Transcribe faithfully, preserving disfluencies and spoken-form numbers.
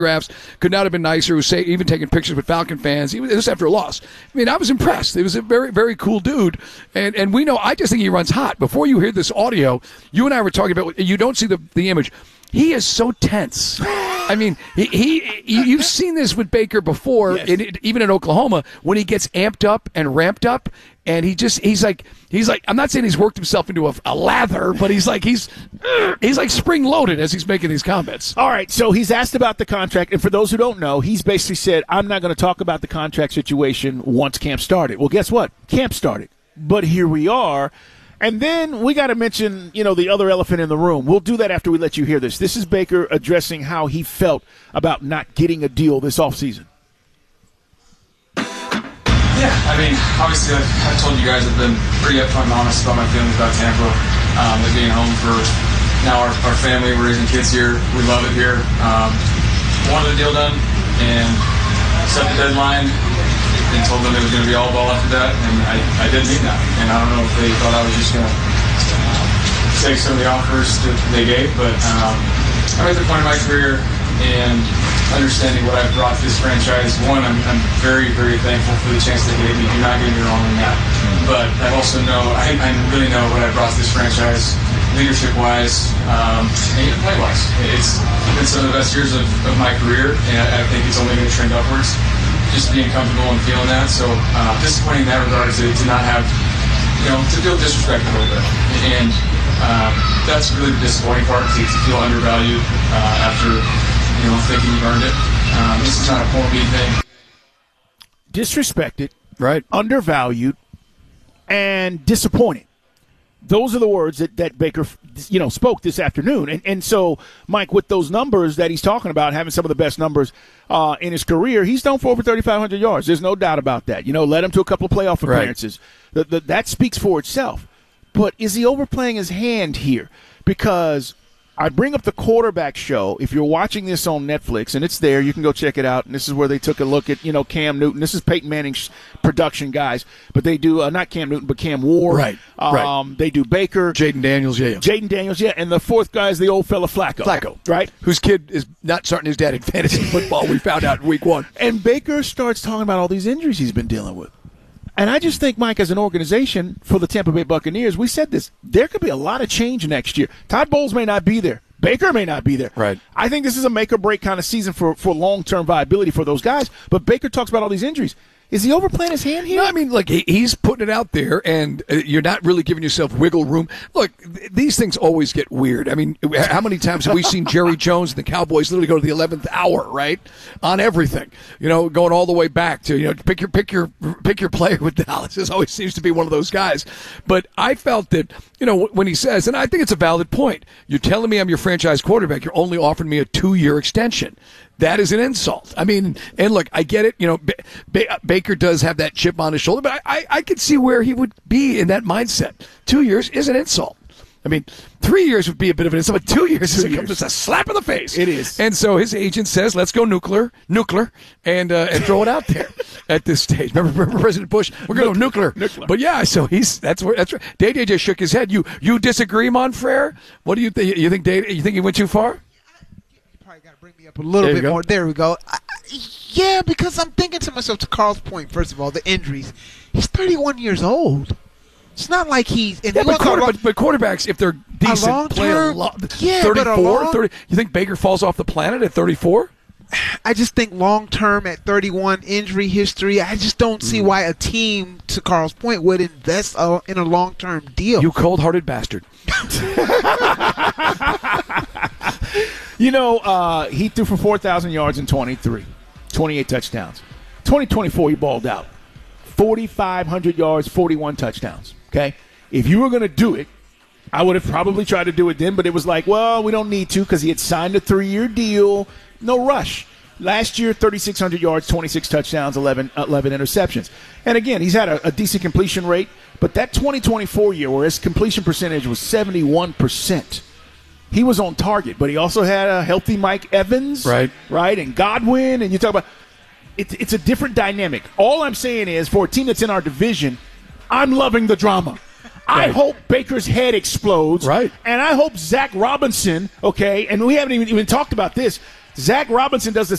could not have been nicer. He was say, even taking pictures with Falcon fans. He was, this after a loss. I mean, I was impressed. He was a very, very cool dude. And and we know, I just think he runs hot. Before you hear this audio, you and I were talking about, you don't see the, the image. He is so tense. I mean, he, he you've seen this with Baker before, yes. in, even in Oklahoma, when he gets amped up and ramped up, and he just he's like he's like I'm not saying he's worked himself into a, a lather, but he's like he's he's like spring loaded as he's making these comments. All right, so he's asked about the contract, and for those who don't know, he's basically said, I'm not going to talk about the contract situation once camp started. Well, guess what? Camp started, but here we are. And then we got to mention, you know, the other elephant in the room. We'll do that after we let you hear this. This is Baker addressing how he felt about not getting a deal this offseason. Yeah, I mean, obviously I've, I've told you guys I've been pretty upfront and honest about my feelings about Tampa. Um, like being home for now our, our family, we're raising kids here. We love it here. Um, wanted the deal done and set the deadline. And told them it was going to be all ball after that, and I, I didn't mean that. And I don't know if they thought I was just going to uh, take some of the offers that they gave, but um, I'm at the point in my career and understanding what I've brought to this franchise. One, I'm, I'm very, very thankful for the chance they gave me. Do not get me wrong on that. But I also know, I, I really know what I brought to this franchise, leadership-wise, um, and even play-wise. It's been some of the best years of, of my career, and I, I think it's only going to trend upwards. Just being comfortable and feeling that. So uh, disappointing in that regard to, to not have, you know, to feel disrespect a little bit. And um, that's really the disappointing part, to, to feel undervalued uh, after, you know, thinking you've earned it. Um, this is not a poor me thing. Disrespected, right? Undervalued, and disappointed. Those are the words that, that Baker, you know, spoke this afternoon. And and so, Mike, with those numbers that he's talking about, having some of the best numbers uh, in his career, he's thrown for over thirty-five hundred yards. There's no doubt about that. You know, led him to a couple of playoff appearances. Right. The, the, that speaks for itself. But is he overplaying his hand here? Because I bring up the quarterback show. If you're watching this on Netflix, and it's there, you can go check it out. And this is where they took a look at, you know, Cam Newton. This is Peyton Manning's production guys, but they do uh, not Cam Newton, but Cam Ward. Right. Um, right. They do Baker, Jaden Daniels, yeah, yeah. Jaden Daniels, yeah, and the fourth guy is the old fella Flacco. Flacco, right? Whose kid is not starting his dad in fantasy football. We found out in week one. And Baker starts talking about all these injuries he's been dealing with. And I just think, Mike, as an organization for the Tampa Bay Buccaneers, we said this, there could be a lot of change next year. Todd Bowles may not be there. Baker may not be there. Right. I think this is a make-or-break kind of season for, for long-term viability for those guys. But Baker talks about all these injuries. Is he overplaying his hand here? No, I mean, look, he, he's putting it out there, and uh, you're not really giving yourself wiggle room. Look, th- these things always get weird. I mean, how many times have we seen Jerry Jones and the Cowboys literally go to the eleventh hour, right, on everything? You know, going all the way back to, you know, pick your pick your pick your player with Dallas. This always seems to be one of those guys. But I felt that, you know, when he says, and I think it's a valid point, you're telling me I'm your franchise quarterback, you're only offering me a two-year extension. That is an insult. I mean, and look, I get it. You know, ba- ba- Baker does have that chip on his shoulder, but I, I, I could see where he would be in that mindset. Two years is an insult. I mean, three years would be a bit of an insult, but two years two is years. just a slap in the face. It is. And so his agent says, let's go nuclear, nuclear, and uh, and throw it out there at this stage. Remember, remember President Bush? We're going to go nuclear. nuclear. But yeah, so he's that's where that's right. Day Day just shook his head. You you disagree, Monfrere? What do you think? You think Day, you think he went too far? Got to bring me up a little bit go. more. There we go. I, yeah, because I'm thinking to myself, to Carl's point, first of all, the injuries. He's thirty-one years old. It's not like he's. And yeah, he but, quarter, long, but, but quarterbacks, if they're decent, play a lot. Yeah, thirty-four, but a long, thirty. You think Baker falls off the planet at thirty-four? I just think long term at thirty-one, injury history. I just don't see mm. why a team, to Carl's point, would invest uh, in a long term deal. You cold-hearted bastard. You know, uh, he threw for four thousand yards in twenty-three, twenty-eight touchdowns. twenty twenty-four, he balled out. forty-five hundred yards, forty-one touchdowns. Okay? If you were going to do it, I would have probably tried to do it then, but it was like, well, we don't need to because he had signed a three-year deal. No rush. Last year, thirty-six hundred yards, twenty-six touchdowns, eleven, eleven interceptions. And again, he's had a, a decent completion rate, but that twenty twenty-four year where his completion percentage was seventy-one percent, he was on target, but he also had a healthy Mike Evans, right, right, and Godwin, and you talk about it's it's a different dynamic. All I'm saying is, for a team that's in our division, I'm loving the drama. Right. I hope Baker's head explodes, right, and I hope Zach Robinson, okay, and we haven't even even talked about this. Zach Robinson does the